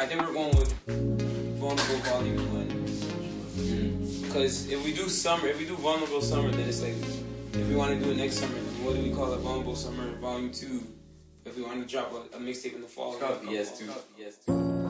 think we're going with Vulnerable Volume 1. Because if we do Vulnerable Summer, then it's like, if we want to do it next summer, then what do we call it? Vulnerable Summer Volume 2. If we want to drop a mixtape in the fall. It's called VS2.